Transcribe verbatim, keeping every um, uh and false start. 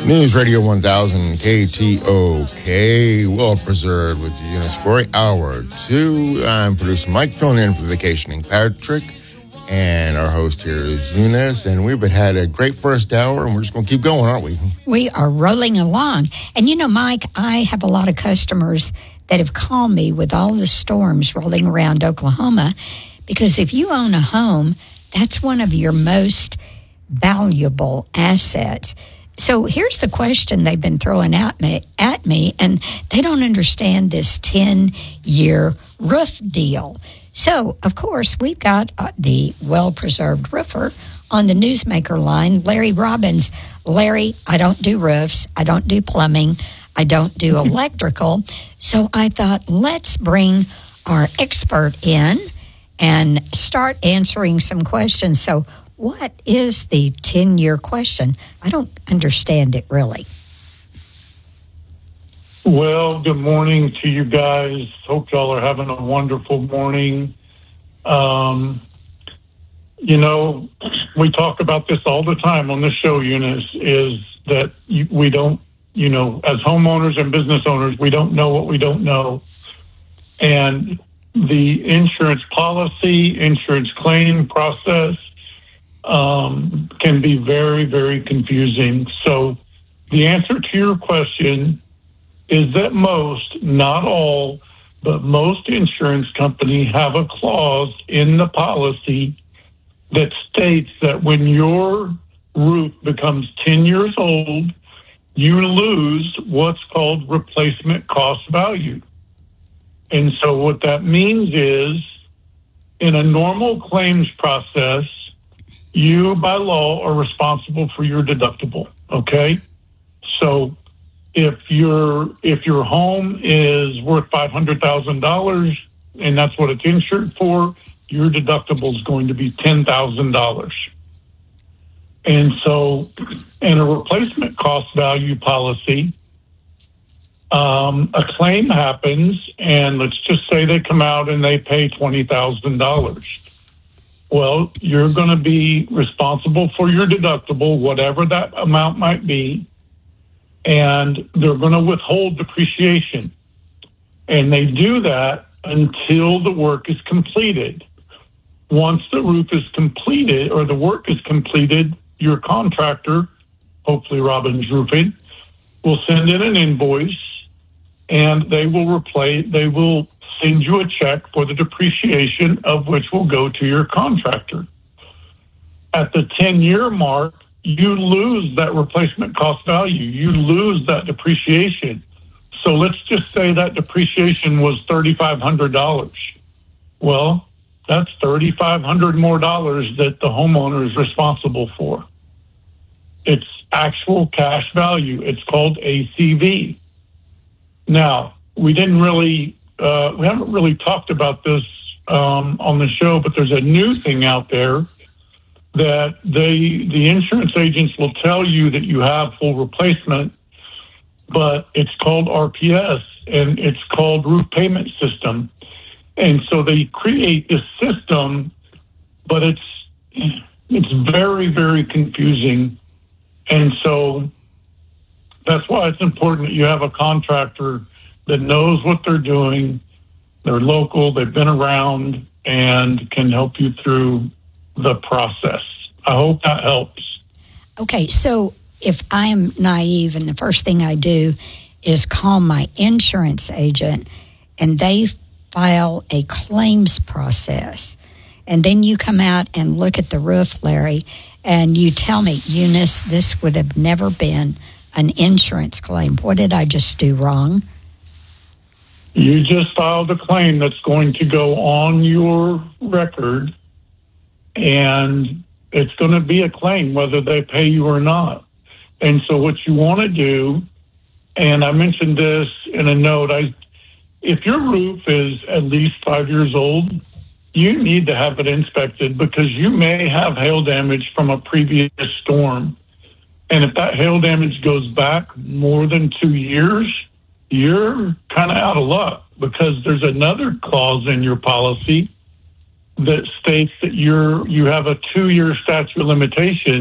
News Radio one thousand K T O K, well preserved with Eunice Corey, hour two. I'm producer Mike, filling in for the vacationing Patrick, and our host here is Eunice, and we've had a great first hour, and we're just going to keep going, aren't we? We are rolling along. And you know, Mike, I have a lot of customers that have called me with all the storms rolling around Oklahoma, because if you own a home, that's one of your most valuable assets. So here's the question they've been throwing at me, at me, and they don't understand this ten-year roof deal. So, of course, we've got uh, the well-preserved roofer on the Newsmaker line, Larry Robbins. Larry, I don't do roofs. I don't do plumbing. I don't do electrical. So I thought, let's bring our expert in and start answering some questions. So what is the ten-year question? I don't understand it, really. Well, good morning to you guys. Hope y'all are having a wonderful morning. Um, you know, we talk about this all the time on the show, Eunice, is that we don't, you know, as homeowners and business owners, we don't know what we don't know. And the insurance policy, insurance claim process um, can be very, very confusing. So the answer to your question is that most, not all, but most insurance companies have a clause in the policy that states that when your roof becomes ten years old, you lose what's called replacement cost value. And so what that means is, in a normal claims process, you, by law, are responsible for your deductible, okay? So if your if your home is worth five hundred thousand dollars and that's what it's insured for, your deductible is going to be ten thousand dollars. And so in a replacement cost value policy, um, a claim happens, and let's just say they come out and they pay twenty thousand dollars. Well, you're going to be responsible for your deductible, whatever that amount might be, and they're going to withhold depreciation. And they do that until the work is completed. Once the roof is completed or the work is completed, your contractor, hopefully Robbins Roofing, will send in an invoice, and they will replace, they will send you a check for the depreciation, of which will go to your contractor. At the ten-year mark, you lose that replacement cost value. You lose that depreciation. So let's just say that depreciation was three thousand five hundred dollars. Well, that's three thousand five hundred dollars more dollars that the homeowner is responsible for. It's actual cash value. It's called A C V. Now, we didn't really, uh, we haven't really talked about this um, on the show, but there's a new thing out there that they, the insurance agents will tell you that you have full replacement, but it's called R P S, and it's called Roof Payment System. And so they create this system, but it's it's very, very confusing. And so that's why it's important that you have a contractor that knows what they're doing. They're local, they've been around, and can help you through the process. I hope that helps. Okay, so if I am naive and the first thing I do is call my insurance agent and they file a claims process, and then you come out and look at the roof, Larry, and you tell me, Eunice, this would have never been an insurance claim. What did I just do wrong? You just filed a claim that's going to go on your record, and it's going to be a claim whether they pay you or not. And so what you want to do, and I mentioned this in a note, I if your roof is at least five years old, you need to have it inspected, because you may have hail damage from a previous storm. And if that hail damage goes back more than two years, you're kind of out of luck, because there's another clause in your policy that states that you're you have a two-year statute of limitation